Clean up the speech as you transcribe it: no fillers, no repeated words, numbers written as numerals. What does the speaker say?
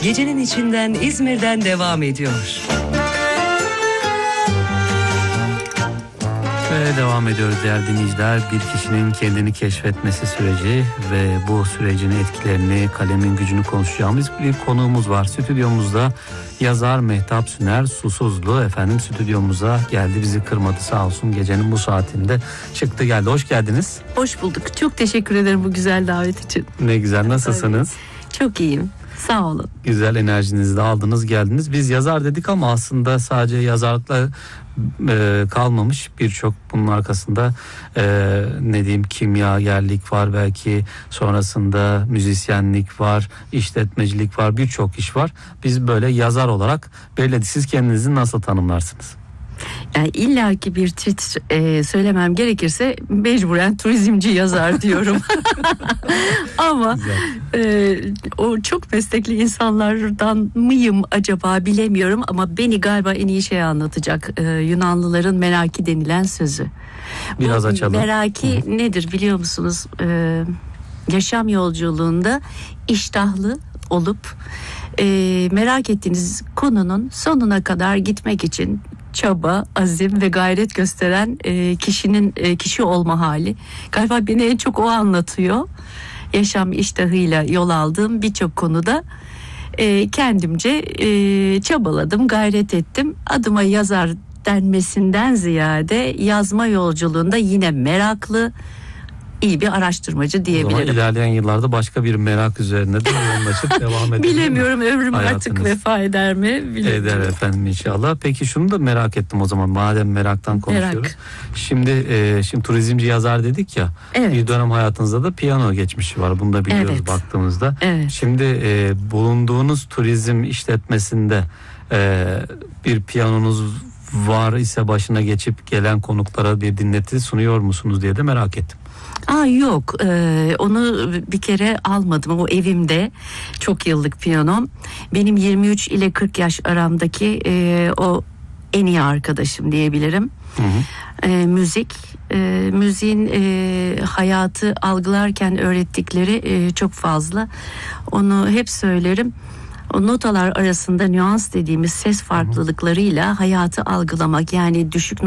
Gecenin içinden İzmir'den devam ediyor. Ve devam ediyoruz değerli dinleyiciler. Bir kişinin kendini keşfetmesi süreci ve bu sürecin etkilerini, kalemin gücünü konuşacağımız bir konuğumuz var. Stüdyomuzda yazar Mehtap Süner Susuzlu efendim stüdyomuza geldi. Bizi kırmadı sağ olsun, gecenin bu saatinde çıktı geldi. Hoş geldiniz. Hoş bulduk. Çok teşekkür ederim bu güzel davet için. Ne güzel, nasılsınız? Çok iyiyim. Sağ olun. Güzel enerjinizi de aldınız geldiniz. Biz yazar dedik ama aslında sadece yazarlıkla kalmamış, birçok bunun arkasında ne diyeyim, kimyagerlik var, belki sonrasında müzisyenlik var, işletmecilik var, birçok iş var. Biz böyle yazar olarak belirledik. Siz kendinizi nasıl tanımlarsınız? Yani illaki bir söylemem gerekirse mecburen turizmci yazar diyorum. Ama o çok meslekli insanlardan mıyım acaba bilemiyorum, ama beni galiba en iyi şey anlatacak Yunanlıların meraki denilen sözü. Biraz açalım. Meraki nedir biliyor musunuz? Yaşam yolculuğunda iştahlı olup merak ettiğiniz konunun sonuna kadar gitmek için çaba, azim ve gayret gösteren kişi olma hali. Galiba beni en çok o anlatıyor. Yaşam iştahıyla yol aldığım birçok konuda kendimce çabaladım, gayret ettim. Adıma yazar denmesinden ziyade yazma yolculuğunda yine meraklı, iyi bir araştırmacı diyebilirim. O zaman ilerleyen yıllarda başka bir merak üzerine de yoğunlaşıp devam edelim. Bilemiyorum, ömrüm hayatınız artık vefa eder mi? Bilemiyorum. Eder efendim inşallah. Peki şunu da merak ettim o zaman, madem meraktan konuşuyoruz. Şimdi turizmci yazar dedik ya. Evet. Bir dönem hayatınızda da piyano geçmişi var. Bunu da biliyoruz, evet, baktığımızda. Evet. Şimdi bulunduğunuz turizm işletmesinde bir piyanonuz var ise başına geçip gelen konuklara bir dinleti sunuyor musunuz diye de merak ettim. Yok, onu bir kere almadım. O evimde, çok yıllık piyanom. Benim 23 ile 40 yaş aramdaki o en iyi arkadaşım diyebilirim. Hı hı. Müziğin hayatı algılarken öğrettikleri çok fazla. Onu hep söylerim. O notalar arasında nüans dediğimiz ses farklılıklarıyla hayatı algılamak, yani düşük